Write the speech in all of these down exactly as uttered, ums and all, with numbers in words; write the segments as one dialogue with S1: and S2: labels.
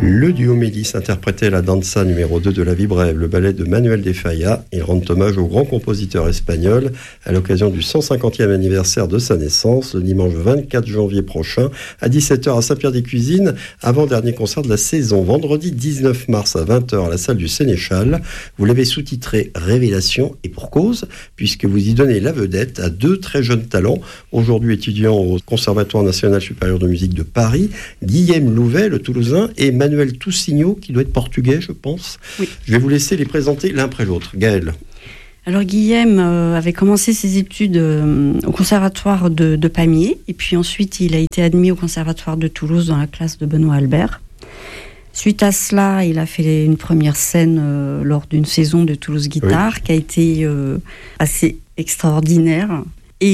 S1: Le duo Mélis interprétait la danza numéro deux de La Vie Brève, le ballet de Manuel de Falla. Il rend hommage au grand compositeur espagnol à l'occasion du cent cinquantième anniversaire de sa naissance, le dimanche vingt-quatre janvier prochain, à dix-sept heures à Saint-Pierre-des-Cuisines, avant-dernier concert de la saison. Vendredi dix-neuf mars à vingt heures à la salle du Sénéchal. Vous l'avez sous-titré Révélation, et pour cause, puisque vous y donnez la vedette à deux très jeunes talents, aujourd'hui étudiants au Conservatoire national supérieur de musique de Paris, Guillaume Louvet, le Toulousain, et Manuel Toussigno, qui doit être portugais, je pense. Oui. Je vais vous laisser les présenter l'un après l'autre. Gaëlle.
S2: Alors Guillaume euh, avait commencé ses études euh, au conservatoire de, de Pamiers, et puis ensuite il a été admis au conservatoire de Toulouse dans la classe de Benoît Albert. Suite à cela, il a fait une première scène euh, lors d'une saison de Toulouse Guitare, oui, qui a été euh, assez extraordinaire.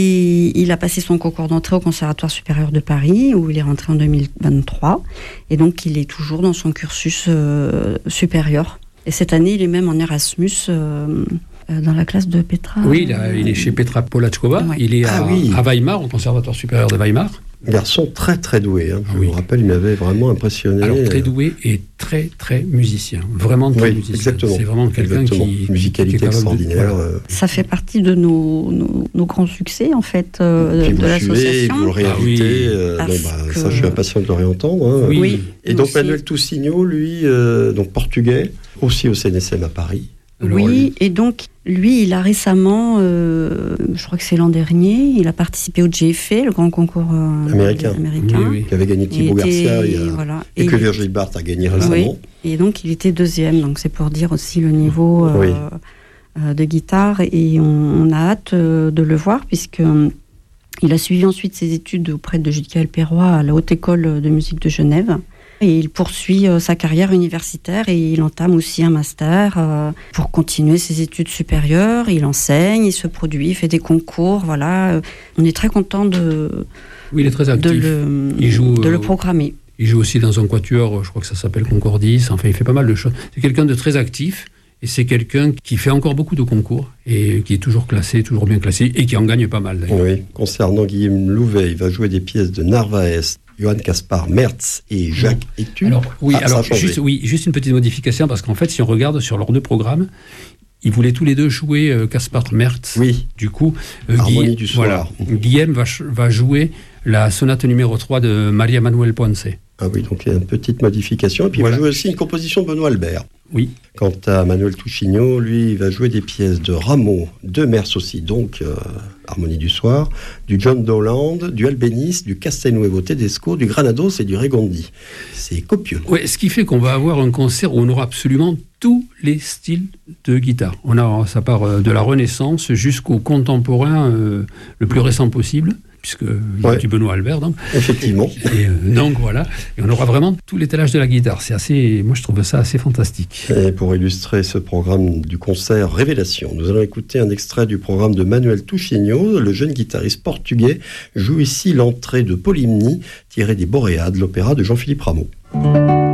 S2: Et il a passé son concours d'entrée au Conservatoire supérieur de Paris, où il est rentré en deux mille vingt-trois. Et donc, il est toujours dans son cursus euh, supérieur. Et cette année, il est même en Erasmus euh, dans la classe de Petra.
S3: Oui, il, a, il est chez Petra Polachkova. Ouais. Il est à, ah, oui. à Weimar, au Conservatoire supérieur de Weimar.
S1: Garçon très très doué, hein. Je
S3: oui.
S1: me rappelle, il m'avait vraiment impressionné.
S3: Alors très doué et très très musicien, vraiment très
S1: oui,
S3: musicien.
S1: Exactement.
S3: C'est vraiment quelqu'un
S1: exactement.
S3: qui
S1: musicalité qui extraordinaire.
S2: De... Voilà. Ça fait partie de nos, nos, nos grands succès en fait euh, de
S1: vous
S2: l'association.
S1: Vous le réinvitez, ah, oui. euh, bon, bah, que... ça je suis impatient de le réentendre. Hein.
S2: Oui. oui.
S1: Et donc aussi. Manuel Toussigno, lui, euh, donc portugais, aussi au C N S M à Paris.
S2: Alors, oui, lui... et donc lui, il a récemment, euh, je crois que c'est l'an dernier, il a participé au J F A, le grand concours euh,
S1: américain,
S2: américain.
S1: Oui, oui. Qui avait gagné Thibaut
S2: était,
S1: Garcia il y a,
S2: voilà.
S1: et, et que
S2: il...
S1: Virgil Barth a gagné récemment.
S2: Oui, et donc il était deuxième, donc c'est pour dire aussi le niveau euh, oui. euh, de guitare, et on, on a hâte euh, de le voir, puisque euh, il a suivi ensuite ses études auprès de Judicaël Perroy à la Haute École de musique de Genève. Et il poursuit euh, sa carrière universitaire et il entame aussi un master euh, pour continuer ses études supérieures. Il enseigne, il se produit, il fait des concours. Voilà, on est très content de,
S3: oui, il est très actif.
S2: de, le,
S3: il joue,
S2: de le programmer.
S3: Il joue aussi dans un quatuor, je crois que ça s'appelle Concordis. Enfin, il fait pas mal de choses. C'est quelqu'un de très actif. Et c'est quelqu'un qui fait encore beaucoup de concours et qui est toujours classé, toujours bien classé et qui en gagne pas mal d'ailleurs.
S1: Oui, concernant Guillaume Louvet, il va jouer des pièces de Narvaez, Johann Caspar Merz et Jacques Etu.
S3: Alors, oui,
S1: ah,
S3: alors juste, oui, juste une petite modification, parce qu'en fait, si on regarde sur leurs deux programmes, ils voulaient tous les deux jouer euh, Caspar Merz.
S1: Oui.
S3: Du coup, euh,
S1: Harmonie du soir.
S3: Voilà, Guillaume va, va jouer la sonate numéro trois de Maria Manuel Ponce.
S1: Ah oui, donc il y a une petite modification. Et puis voilà. Il va jouer aussi une composition de Benoît Albert.
S3: Oui.
S1: Quant à Manuel Toussigno, lui, il va jouer des pièces de Rameau, de Merz aussi, donc euh, Harmonie du soir, du John Dowland, du Albéniz, du Castelnuovo Tedesco, du Granados et du Regondi. C'est copieux.
S3: Oui, ce qui fait qu'on va avoir un concert où on aura absolument tous les styles de guitare. On a, ça part de la Renaissance jusqu'au contemporain euh, le plus récent possible, puisque il y a du Benoît Albert. Donc.
S1: Effectivement.
S3: Et, euh, donc voilà, et on aura vraiment tout l'étalage de la guitare. C'est assez, moi je trouve ça assez fantastique.
S1: Et pour illustrer ce programme du concert Révélation, nous allons écouter un extrait du programme de Manuel Toussigno. Le jeune guitariste portugais joue ici l'entrée de Polymnie, tirée des Boréades, l'opéra de Jean-Philippe Rameau.